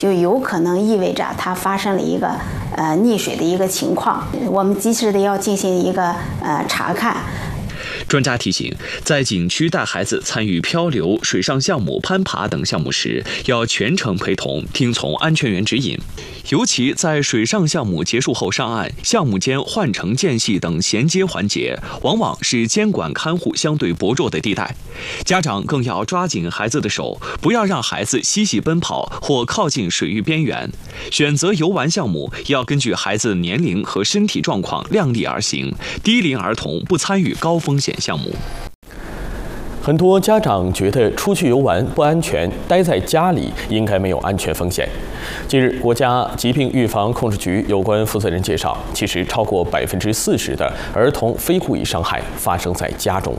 就有可能意味着它发生了一个溺水的一个情况，我们及时的要进行一个查看。 专家提醒，在景区带孩子参与漂流、水上项目、攀爬等项目时，要全程陪同，听从安全员指引。尤其在水上项目结束后上岸，项目间换乘间隙等衔接环节，往往是监管看护相对薄弱的地带。家长更要抓紧孩子的手，不要让孩子嬉戏奔跑或靠近水域边缘。选择游玩项目要根据孩子的年龄和身体状况量力而行，低龄儿童不参与高风险项目。 很多家长觉得出去游玩不安全，待在家里应该没有安全风险。近日，国家疾病预防控制局有关负责人介绍，其实超过40%的儿童非故意伤害发生在家中。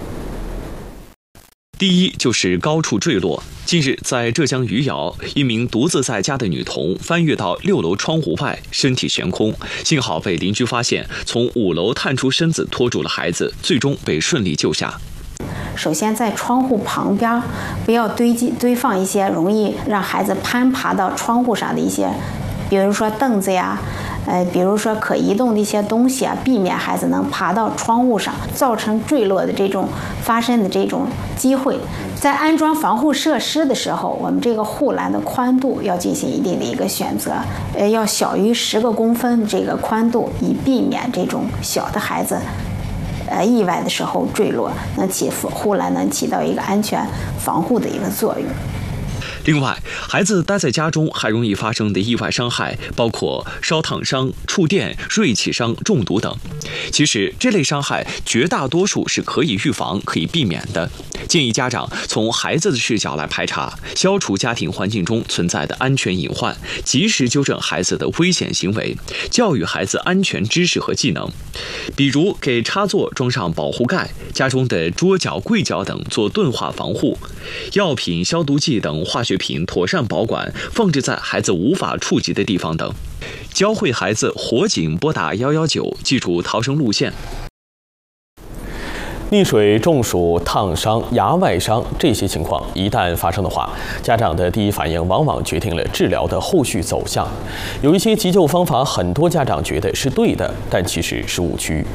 第一就是高处坠落。近日，在浙江余姚，一名独自在家的女童翻越到6楼窗户外，身体悬空，幸好被邻居发现，从5楼探出身子拖住了孩子，最终被顺利救下。 首先，在窗户旁边不要堆放一些容易让孩子攀爬到窗户上的一些，比如说凳子呀，比如说可移动的一些东西啊，避免孩子能爬到窗户上，造成坠落的这种发生的这种机会。在安装防护设施的时候，我们这个护栏的宽度要进行一定的一个选择，要小于10个公分这个宽度，以避免这种小的孩子意外的时候坠落，护栏能起到一个安全防护的一个作用。 另外，孩子待在家中还容易发生的意外伤害包括烧烫伤、触电、锐器伤、中毒等。其实这类伤害绝大多数是可以预防、可以避免的。建议家长从孩子的视角来排查，消除家庭环境中存在的安全隐患，及时纠正孩子的危险行为，教育孩子安全知识和技能。比如给插座装上保护盖，家中的桌角、柜角等做钝化防护，药品、消毒剂等化学品妥善保管，放置在孩子无法触及的地方等。教会孩子火警拨打119，记住逃生路线。 溺水、中暑、烫伤、牙外伤这些情况一旦发生的话，家长的第一反应往往决定了治疗的后续走向。有一些急救方法，很多家长觉得是对的，但其实是误区。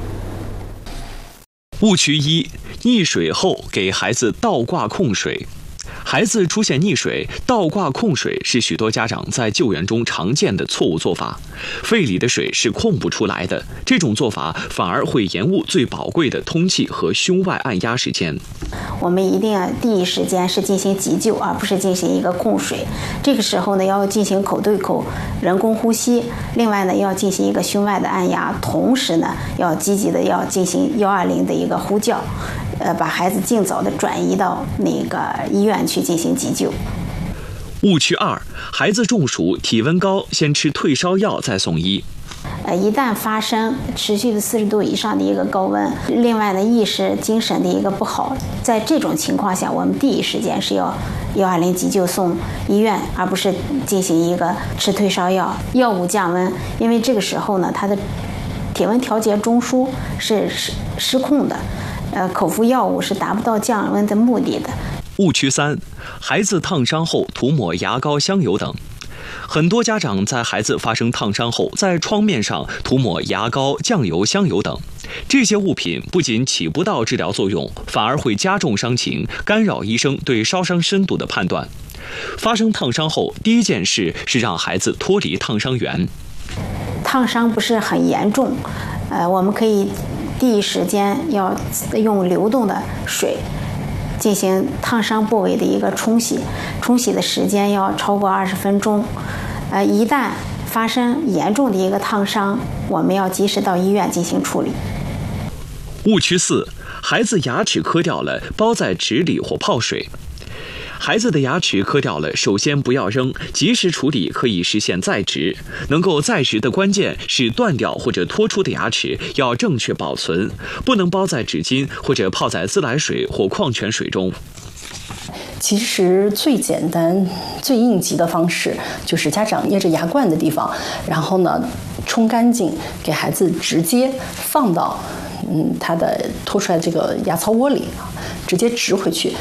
误区1：溺水后给孩子倒挂控水。孩子出现溺水，倒挂控水是许多家长在救援中常见的错误做法。肺里的水是控不出来的，这种做法反而会延误最宝贵的通气和胸外按压时间。 我们一定要第一时间是进行急救，而不是进行一个控水。这个时候呢，要进行口对口人工呼吸，另外呢，要进行一个胸外的按压，同时呢，要积极的要进行120的一个呼叫，把孩子尽早的转移到那个医院去进行急救。 误区2：孩子中暑，体温高，先吃退烧药再送医。 一旦发生持续的40度以上的一个高温，另外呢，意识、精神的一个不好，在这种情况下，我们第一时间是要120急救送医院，而不是进行一个吃退烧药、药物降温，因为这个时候呢，他的体温调节中枢是失控的，口服药物是达不到降温的目的的。 误区3：孩子烫伤后涂抹牙膏、香油等。很多家长在孩子发生烫伤后，在创面上涂抹牙膏、酱油、香油等，这些物品不仅起不到治疗作用，反而会加重伤情，干扰医生对烧伤深度的判断。发生烫伤后，第一件事是让孩子脱离烫伤源。 烫伤不是很严重，我们可以第一时间要用流动的水进行烫伤部位的一个冲洗，冲洗的时间要超过20分钟。一旦发生严重的一个烫伤，我们要及时到医院进行处理。 误区4：孩子牙齿磕掉了，包在纸里或泡水。孩子的牙齿磕掉了，首先不要扔，及时处理可以实现再植。能够再植的关键是断掉或者脱出的牙齿要正确保存，不能包在纸巾或者泡在自来水或矿泉水中。 其实最简单、最应急的方式就是家长捏着牙冠的地方，然后呢冲干净，给孩子直接放到他的脱出来这个牙槽窝里，直接植回去。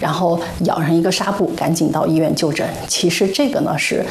然后咬上一个纱布，赶紧到医院就诊。其实这个呢是